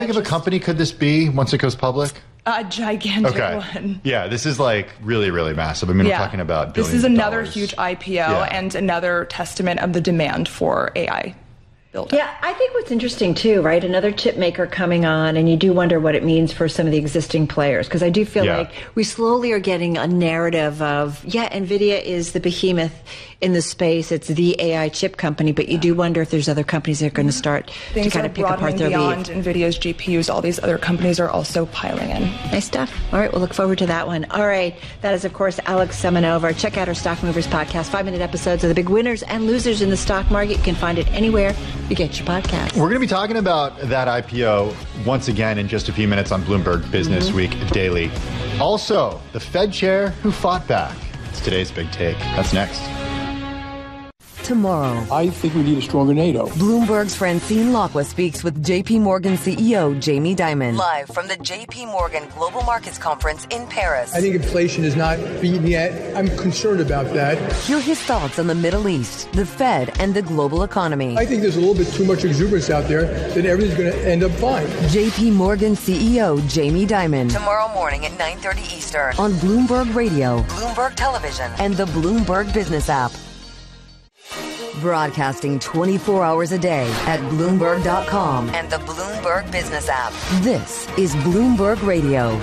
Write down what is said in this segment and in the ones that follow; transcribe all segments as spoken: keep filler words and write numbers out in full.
How big of a company could this be once it goes public? A gigantic okay. one. Yeah, this is like really, really massive. I mean, yeah. we're talking about billions This is another of dollars. huge I P O yeah. and another testament of the demand for A I build-up. Yeah, I think what's interesting too, right? Another chip maker coming on, and you do wonder what it means for some of the existing players, because I do feel yeah. like we slowly are getting a narrative of, yeah, NVIDIA is the behemoth in the space. It's the A I chip company, but you do wonder if there's other companies that are going to start Things to kind of pick apart their beyond lead. NVIDIA's G P Us, all these other companies are also piling in. Nice stuff. All right, we'll look forward to that one. All right, that is, of course, Alex Semenova. Check out our Stock Movers podcast, five-minute episodes of the big winners and losers in the stock market. You can find it anywhere you get your podcast. We're going to be talking about that I P O once again in just a few minutes on Bloomberg Business mm-hmm. Week Daily. Also, the Fed chair who fought back. It's today's big take. That's next. Tomorrow, I think we need a stronger NATO. Bloomberg's Francine Lacqua speaks with J P Morgan C E O Jamie Dimon. Live from the J P Morgan Global Markets Conference in Paris. I think inflation is not beaten yet. I'm concerned about that. Hear his thoughts on the Middle East, the Fed, and the global economy. I think there's a little bit too much exuberance out there that everything's going to end up fine. J P Morgan C E O Jamie Dimon. Tomorrow morning at nine thirty Eastern. On Bloomberg Radio, Bloomberg Television, and the Bloomberg Business app. Broadcasting twenty-four hours a day at Bloomberg dot com and the Bloomberg Business app. This is Bloomberg Radio.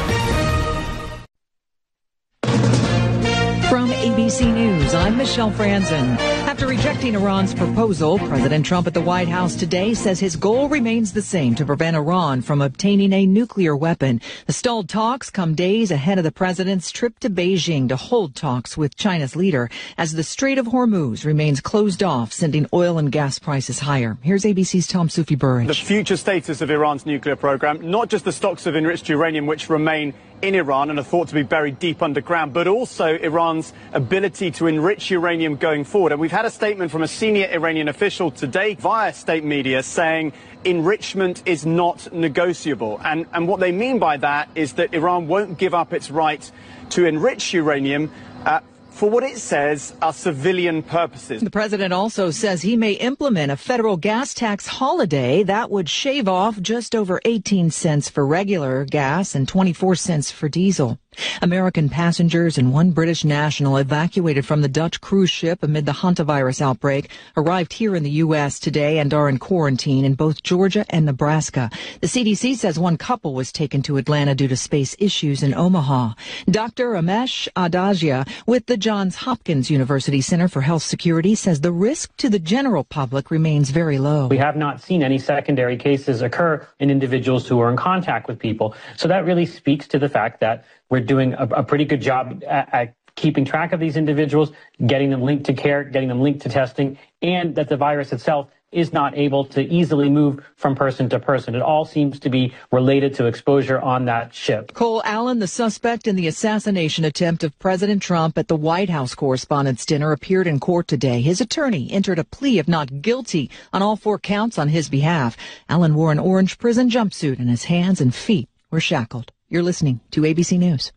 From A B C News, I'm Michelle Franzen. After rejecting Iran's proposal, President Trump at the White House today says his goal remains the same: to prevent Iran from obtaining a nuclear weapon. The stalled talks come days ahead of the president's trip to Beijing to hold talks with China's leader as the Strait of Hormuz remains closed off, sending oil and gas prices higher. Here's A B C's Tom Sufi Burrage. The future status of Iran's nuclear program, not just the stocks of enriched uranium which remain in Iran and are thought to be buried deep underground, but also Iran's ability to enrich uranium going forward. And we've had a statement from a senior Iranian official today via state media saying enrichment is not negotiable. And, and what they mean by that is that Iran won't give up its right to enrich uranium uh, for what it says are civilian purposes. The president also says he may implement a federal gas tax holiday that would shave off just over eighteen cents for regular gas and twenty-four cents for diesel. American passengers and one British national evacuated from the Dutch cruise ship amid the hantavirus outbreak arrived here in the U S today and are in quarantine in both Georgia and Nebraska. The C D C says one couple was taken to Atlanta due to space issues in Omaha. Doctor Amesh Adagia with the Johns Hopkins University Center for Health Security says the risk to the general public remains very low. We have not seen any secondary cases occur in individuals who are in contact with people. So that really speaks to the fact that we're doing a, a pretty good job at, at keeping track of these individuals, getting them linked to care, getting them linked to testing, and that the virus itself is not able to easily move from person to person. It all seems to be related to exposure on that ship. Cole Allen, the suspect in the assassination attempt of President Trump at the White House Correspondents' Dinner, appeared in court today. His attorney entered a plea of not guilty on all four counts on his behalf. Allen wore an orange prison jumpsuit and his hands and feet were shackled. You're listening to A B C News.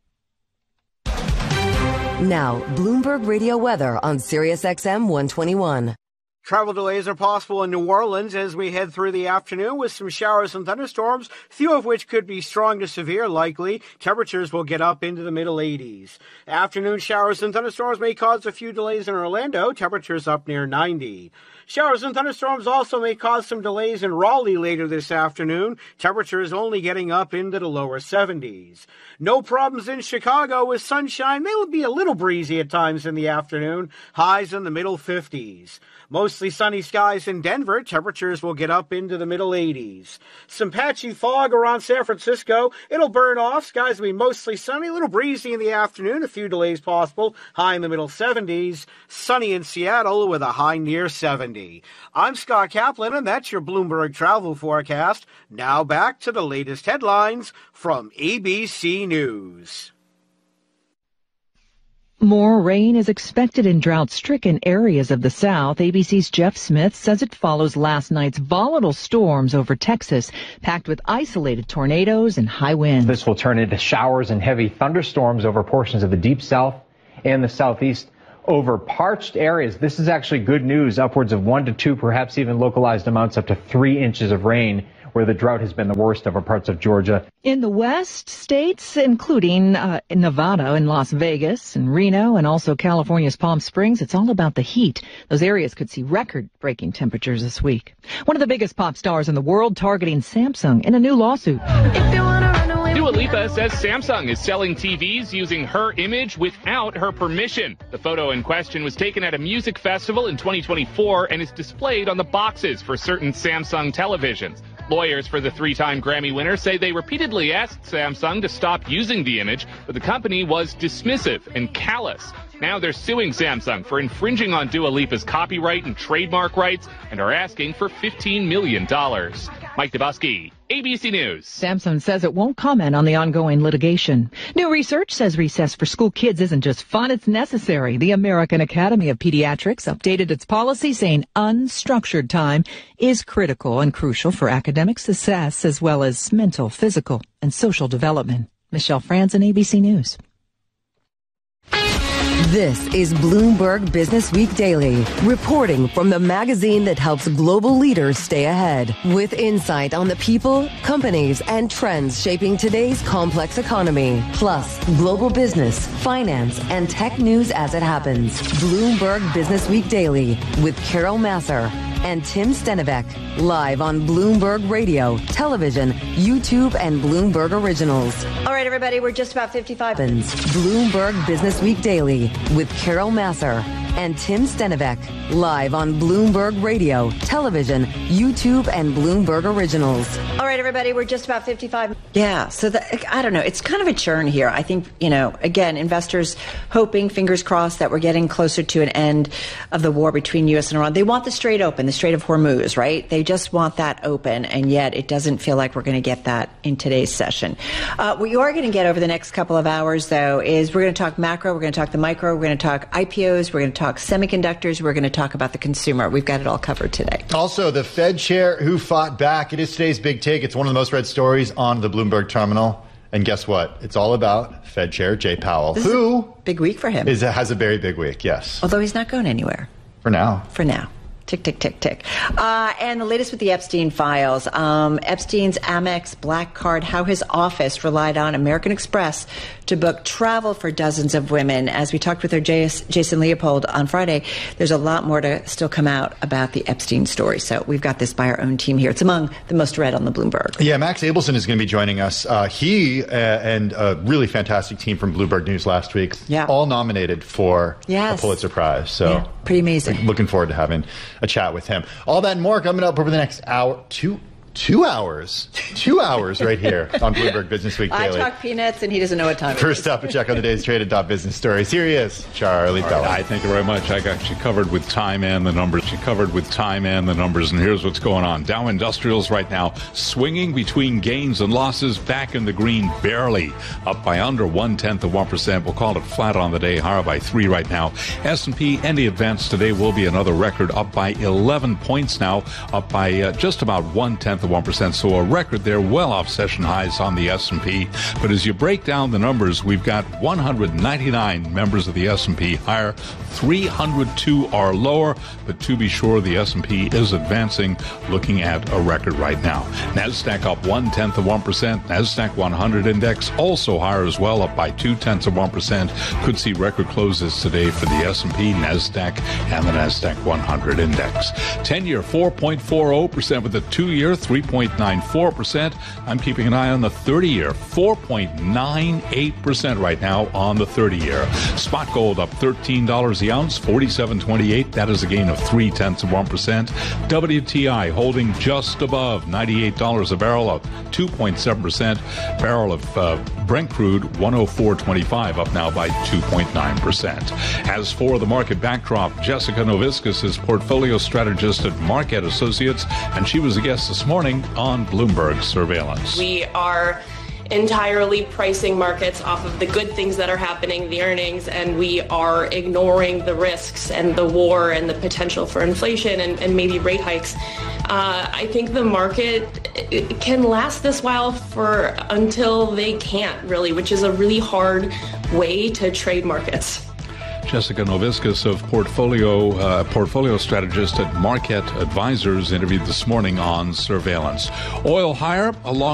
Now, Bloomberg Radio weather on Sirius X M one twenty-one. Travel delays are possible in New Orleans as we head through the afternoon with some showers and thunderstorms, few of which could be strong to severe likely. Temperatures will get up into the middle eighties. Afternoon showers and thunderstorms may cause a few delays in Orlando, temperatures up near ninety. Showers and thunderstorms also may cause some delays in Raleigh later this afternoon. Temperatures only getting up into the lower seventies. No problems in Chicago with sunshine. May be a little breezy at times in the afternoon. Highs in the middle fifties. Mostly sunny skies in Denver. Temperatures will get up into the middle eighties. Some patchy fog around San Francisco. It'll burn off. Skies will be mostly sunny. A little breezy in the afternoon. A few delays possible. High in the middle seventies. Sunny in Seattle with a high near seventy. I'm Scott Kaplan, and that's your Bloomberg travel forecast. Now back to the latest headlines from A B C News. More rain is expected in drought-stricken areas of the South. A B C's Jeff Smith says it follows last night's volatile storms over Texas, packed with isolated tornadoes and high winds. This will turn into showers and heavy thunderstorms over portions of the Deep South and the Southeast. Over parched areas, this is actually good news. Upwards of one to two, perhaps even localized amounts up to three inches of rain where the drought has been the worst over parts of Georgia. In the West, states including uh, Nevada and Las Vegas and Reno and also California's Palm Springs, it's all about the heat. Those areas could see record-breaking temperatures this week. One of the biggest pop stars in the world targeting Samsung in a new lawsuit. If you wanna run away Dua Lipa says Samsung is selling T Vs using her image without her permission. The photo in question was taken at a music festival in twenty twenty-four and is displayed on the boxes for certain Samsung televisions. Lawyers for the three-time Grammy winner say they repeatedly asked Samsung to stop using the image, but the company was dismissive and callous. Now they're suing Samsung for infringing on Dua Lipa's copyright and trademark rights and are asking for fifteen million dollars. Mike Dubusky, A B C News. Samsung says it won't comment on the ongoing litigation. New research says recess for school kids isn't just fun, it's necessary. The American Academy of Pediatrics updated its policy saying unstructured time is critical and crucial for academic success as well as mental, physical, and social development. Michelle Franzen, A B C News. This is Bloomberg Business Week Daily, reporting from the magazine that helps global leaders stay ahead, with insight on the people, companies, and trends shaping today's complex economy, plus global business, finance, and tech news as it happens. Bloomberg Business Week Daily with Carol Masser and Tim Stenivek, live on Bloomberg Radio, television, YouTube, and Bloomberg Originals. All right, everybody, we're just about fifty-five. Bloomberg Business Week Daily with Carol Masser and Tim Stenivek, live on Bloomberg Radio, television, YouTube, and Bloomberg Originals. All right, everybody, we're just about fifty-five. Yeah, so the, I don't know. It's kind of a churn here. I think, you know, again, investors hoping, fingers crossed, that we're getting closer to an end of the war between U S and Iran. They want the Strait open, the Strait of Hormuz, right? They just want that open, and yet it doesn't feel like we're going to get that in today's session. Uh, what you are going to get over the next couple of hours, though, is we're going to talk macro, we're going to talk the micro, we're going to talk I P Os, we're going to talk semiconductors, we're going to talk about the consumer. We've got it all covered today. Also, the Fed chair who fought back. It is today's big take. It's one of the most read stories on the Bloomberg terminal. And guess what? It's all about Fed Chair Jay Powell, this who is a big week for him. Is, has a very big week, yes. Although he's not going anywhere. For now. For now. Tick, tick, tick, tick. Uh, and the latest with the Epstein files. Um, Epstein's Amex Black Card, how his office relied on American Express to book travel for dozens of women. As we talked with our Jason Leopold on Friday, there's a lot more to still come out about the Epstein story. So we've got this by our own team here. It's among the most read on the Bloomberg. Yeah, Max Abelson is going to be joining us. Uh, he uh, and a really fantastic team from Bloomberg News last week, yeah. all nominated for yes. a Pulitzer Prize. So yeah, pretty amazing. Looking forward to having a chat with him. All that and more coming up over the next hour, two Two hours. Two hours right here on Bloomberg Business Week Daily. I talk peanuts and he doesn't know what time it is. First up, a check on the day's traded top business stories. Here he is, Charlie Bell. Right, I thank you very much. I got you covered with time and the numbers. You covered with time and the numbers. And here's what's going on. Dow Industrials right now swinging between gains and losses, back in the green barely, up by under one-tenth of one percent. We'll call it flat on the day, higher by three right now. S and P and the advance today will be another record, up by eleven points now, up by uh, just about one-tenth of one percent, so a record there, well off session highs on the S and P. But as you break down the numbers, we've got one hundred ninety-nine members of the S and P higher, three hundred two are lower, but to be sure, the S and P is advancing, looking at a record right now. NASDAQ up one-tenth of one percent. NASDAQ one hundred index also higher as well, up by two-tenths of one percent. Could see record closes today for the S and P, NASDAQ, and the NASDAQ one hundred index. ten-year four point four zero percent with the two-year three point nine four percent. I'm keeping an eye on the thirty-year, four point nine eight percent right now on the thirty-year. Spot gold up thirteen dollars the ounce, forty-seven twenty-eight. That is a gain of three-tenths of one percent. W T I holding just above ninety-eight dollars a barrel, up two point seven percent. Barrel of uh, Brent crude, one oh four twenty-five, up now by two point nine percent. As for the market backdrop, Jessica Noviskis is portfolio strategist at Marquette Associates, and she was a guest this morning on Bloomberg Surveillance. We are entirely pricing markets off of the good things that are happening, the earnings, and we are ignoring the risks and the war and the potential for inflation and, and maybe rate hikes. Uh, I think the market can last this while for until they can't, really, which is a really hard way to trade markets. Jessica Noviscus of Portfolio uh, Portfolio Strategist at Marquette Advisors interviewed this morning on surveillance. Oil higher along